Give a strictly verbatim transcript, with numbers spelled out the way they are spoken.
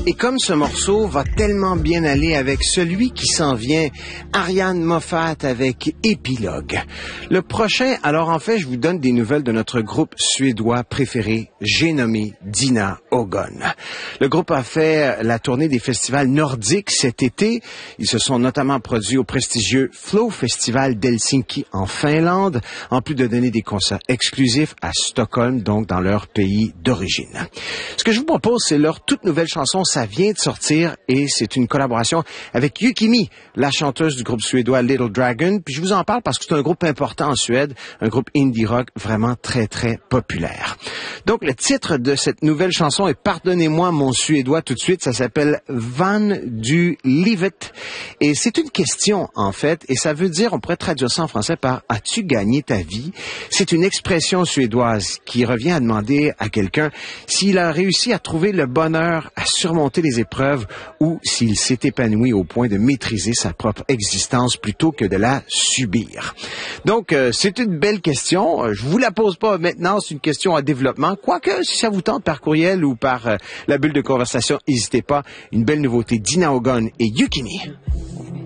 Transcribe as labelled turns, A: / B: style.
A: Et comme ce morceau va tellement bien aller avec celui qui s'en vient, Ariane Moffat avec Épilogue. Le prochain, alors en fait, je vous donne des nouvelles de notre groupe suédois préféré, j'ai nommé Dina Ogon. Le groupe a fait la tournée des festivals nordiques cet été. Ils se sont notamment produits au prestigieux Flow Festival d'Helsinki en Finlande, en plus de donner des concerts exclusifs à Stockholm, donc dans leur pays d'origine. Ce que je vous propose, c'est leur toute nouvelle chanson. Ça vient de sortir et c'est une collaboration avec Yukimi, la chanteuse du groupe suédois Little Dragon. Puis je vous en parle parce que c'est un groupe important en Suède, un groupe indie rock vraiment très, très populaire. Donc, le titre de cette nouvelle chanson est « Pardonnez-moi mon suédois tout de suite ». Ça s'appelle « Van du Livet ». Et c'est une question, en fait, et ça veut dire, on pourrait traduire ça en français par « As-tu gagné ta vie ?» C'est une expression suédoise qui revient à demander à quelqu'un s'il a réussi à trouver le bonheur, à surmonter les épreuves ou s'il s'est épanoui au point de maîtriser sa propre existence plutôt que de la subir. Donc, euh, c'est une belle question. Je vous la pose pas maintenant, c'est une question à développement. Quoique, si ça vous tente par courriel ou par euh, la bulle de conversation, n'hésitez pas. Une belle nouveauté, Dina Ogon et Yukimi.